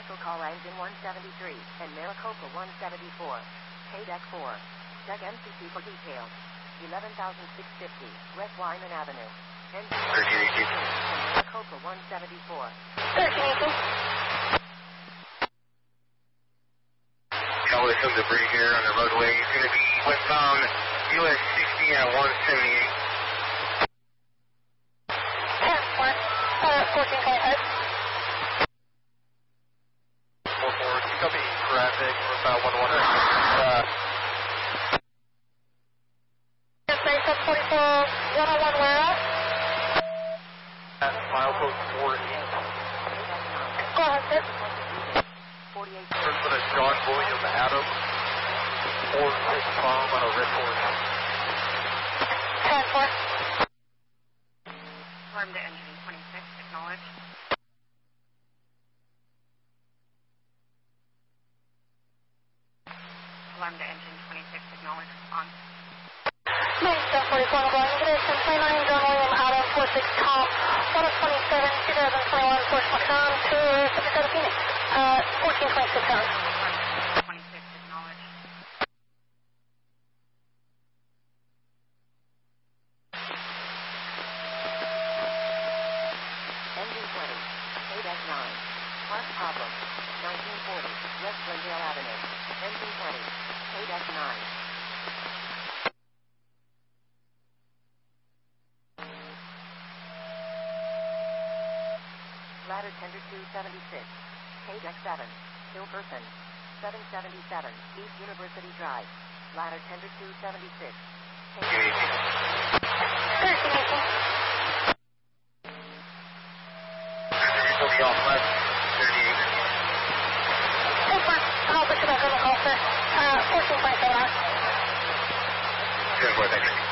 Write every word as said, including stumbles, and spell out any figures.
Special call engine one seventy-three and Maricopa one seventy-four. K deck four. Deck M C C for details. eleven thousand six hundred fifty West Wyman Avenue. Engine thirteen eighteen. and Maricopa one seventy-four. thirteen eighteen. Call with some debris here on the roadway. It's going to be westbound U S sixty at one seventy-eight. ten four. Uh, fourteen twenty-five. four four, copy traffic, we're about one one. Uh, Station forty-four, one oh one, where at? at milepost four eight. Go ahead, sir. forty-eight. Person is John William Adams, four six bomb on a red horse. ten four. Alarm to engine twenty-six, acknowledge. Alarm to engine twenty-six, acknowledge, response. Nine forty-four, Blind Condition, twenty-nine, John William Adams, four six Tom, one twenty-seven, twenty twenty-one, four twenty-seven, to fifty-seven Phoenix, uh, fourteen twenty-six, Tom. twenty-six, acknowledge. Engine twenty. K deck nine. Park problem. nineteen forty West Glendale Avenue. Engine twenty. K deck nine. Ladder tender two seventy-six. K deck seven. Hill person. seven seventy-seven East University Drive. Ladder tender two seventy-six. K thirteen eighteen. thirteen eighteen. You'll be off left. thirty-eight. ten four. I'll put you back on the call, sir. Uh, fourteen twenty-seven, ten four, thank you.